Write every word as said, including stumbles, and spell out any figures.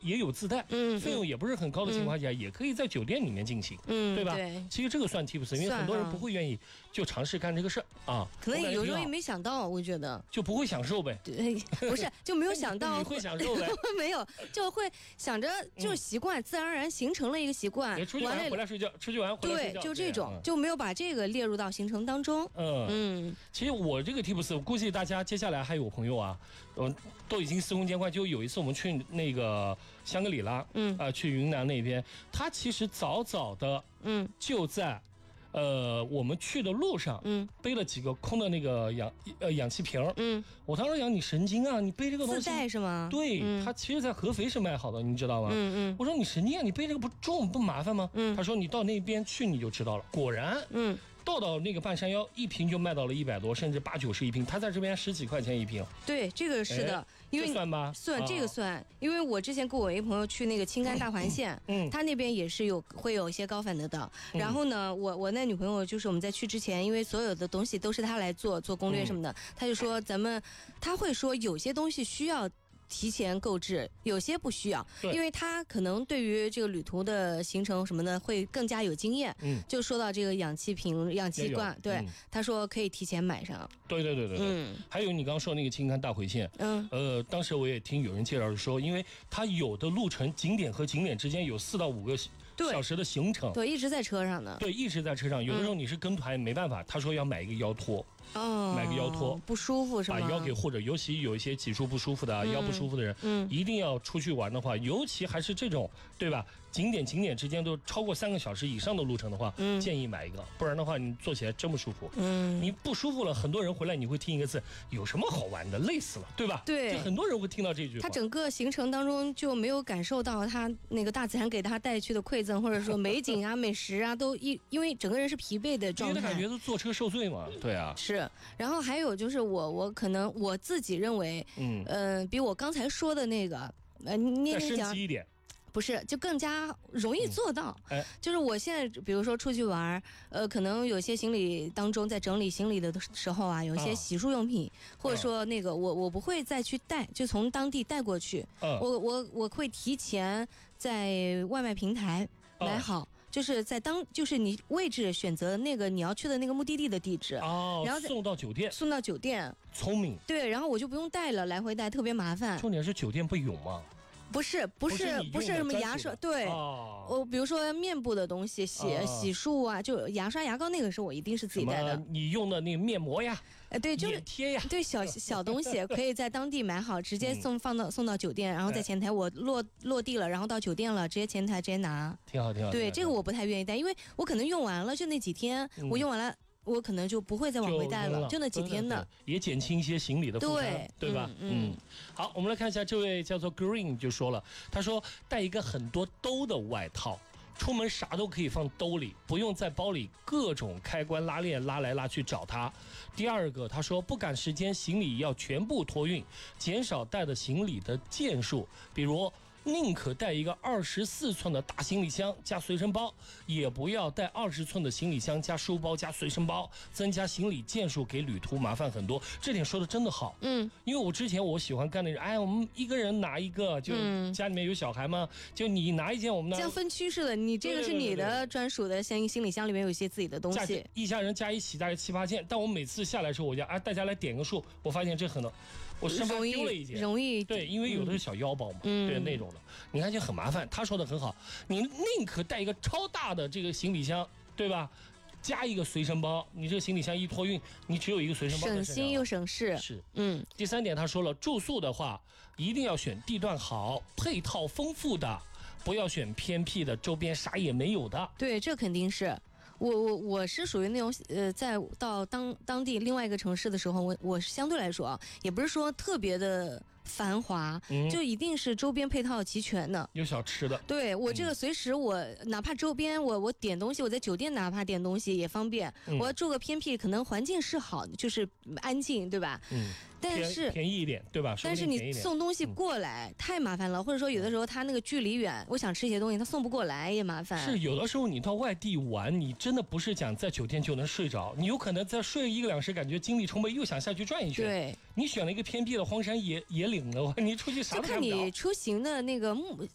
也有自带， 嗯， 费用也不是很高的情况下，嗯、也可以在酒店里面进行， 嗯， 对吧？ 对， 其实这个算 tips， 因为很多人不会愿意就尝试干这个事儿啊。 可能有时候也没想到，我觉得就不会享受呗。 对，不是就没有想到你会享受呗？ 没有，就会想着就是习惯，嗯、自然而然形成了一个习惯。 出去玩回来睡觉，出去玩回来睡觉， 对，就这种、嗯、就没有把这个列入到行程当中。 嗯嗯，其实我这个 tips， 我估计大家接下来还有朋友啊，嗯，都已经司空见惯。就有一次我们去那个香格里拉，嗯啊、呃，去云南那边，他其实早早的，嗯，就在。呃，我们去的路上，嗯，背了几个空的那个氧呃氧气瓶，嗯，我当时讲你神经啊，你背这个东西自带是吗？ 对，嗯、他其实在合肥是卖好的，你知道吗？ 嗯嗯， 我说你神经啊，你背这个不重不麻烦吗？嗯，他说你到那边去你就知道了，果然，嗯。到到那个半山腰，一瓶就卖到了一百多，甚至八九十一瓶。他在这边十几块钱一瓶。 对，这个是的，因为算吧， 算这个算，因为我之前跟我一朋友去那个青甘大环线，嗯，他那边也是有会有一些高反的的。然后呢，我我那女朋友就是我们在去之前，因为所有的东西都是他来做做攻略什么的，他就说咱们他会说有些东西需要提前购置，有些不需要，因为他可能对于这个旅途的行程什么的会更加有经验。嗯，就说到这个氧气瓶、氧气罐，对、嗯，他说可以提前买上。 对对对对对。嗯，还有你刚刚说那个青甘大回线，嗯，呃，当时我也听有人介绍说，因为它有的路程景点和景点之间有四到五个小时的行程， 对，一直在车上呢。 对，一直在车上。有的时候你是跟团没办法，他说要买一个腰托。哦，买个腰托不舒服是吗？ 把腰给护着，尤其有一些脊柱不舒服的、嗯、腰不舒服的人，嗯，一定要出去玩的话，尤其还是这种，对吧？景点景点之间都超过三个小时以上的路程的话，嗯，建议买一个，不然的话你坐起来真不舒服。嗯，你不舒服了，很多人回来你会听一个字，有什么好玩的？累死了，对吧？ 对， 就很多人会听到这句话。 他整个行程当中就没有感受到他那个大自然给他带去的馈赠，或者说美景啊、美食啊，都一因为整个人是疲惫的状态， 感觉都坐车受罪嘛。对啊， 是。然后还有就是我我可能我自己认为，嗯呃，比我刚才说的那个呃，你再升级一点。 不是，就更加容易做到。嗯、哎，就是我现在，比如说出去玩，呃，可能有些行李当中在整理行李的时候啊，有一些洗漱用品，啊、或者说那个我我不会再去带，就从当地带过去。嗯、我我我会提前在外卖平台买好。啊就是在当就是你位置选择那个你要去的那个目的地的地址哦，然后送到酒店， 送到酒店， 聪明。 对，然后我就不用带了，来回带特别麻烦。 重点是酒店不有吗？ 不是不是不是什么牙刷，对， 哦、 我比如说面部的东西洗、哦、洗漱啊，就牙刷牙膏那个是我一定是自己带的。 你用的那个面膜呀， 哎对，就是贴呀， 对小小东西可以在当地买好，直接送放到送到酒店，然后在前台我落落地了，然后到酒店了，直接前台直接拿。 挺好挺好。 对，这个我不太愿意带，因为我可能用完了就那几天，嗯、我用完了。我可能就不会再往回带了，就, 就那几天的， 也减轻一些行李的负担，对, 对吧？嗯, 嗯，好，我们来看一下这位叫做 Green 就说了，他说带一个很多兜的外套，出门啥都可以放兜里，不用在包里各种开关拉链拉来拉去找它。第二个，他说不赶时间，行李要全部托运，减少带的行李的件数，比如。宁可带一个二十四寸的大行李箱加随身包，也不要带二十寸的行李箱加书包加随身包，增加行李件数给旅途麻烦很多。这点说的真的好，嗯，因为我之前我喜欢干那种，哎，我们一个人拿一个，就家里面有小孩嘛，就你拿一件，我们那像分区似的，你这个是你的专属的，像行李箱里面有一些自己的东西， 一家人加一起大概七八件。但我每次下来的时候，我就哎大家来点个数，我发现这很多，我身上丢了一件， 容易对，因为有的是小腰包嘛，嗯、对那种的。你看就很麻烦，他说的很好，你宁可带一个超大的这个行李箱，对吧？加一个随身包，你这个行李箱一托运，你只有一个随身包， 省心又省事。 是，嗯。第三点，他说了，住宿的话一定要选地段好、配套丰富的，不要选偏僻的、周边啥也没有的。 对，这肯定是。我我我是属于那种呃，在到当当地另外一个城市的时候，我我是相对来说啊，也不是说特别的繁华，嗯、就一定是周边配套齐全的， 有小吃的。 对我这个随时我、嗯、哪怕周边我我点东西，我在酒店哪怕点东西也方便。嗯、我要住个偏僻，可能环境是好，就是安静，对吧？嗯。但是便宜一点，对吧？ 但是你送东西过来、嗯、太麻烦了，或者说有的时候他那个距离远，我想吃一些东西他送不过来也麻烦。 是有的时候你到外地玩，你真的不是讲在酒店就能睡着，你有可能再睡一个两时，感觉精力充沛，又想下去转一圈。 对， 你选了一个偏僻的荒山野野岭的话，你出去啥都就看你出行的那个目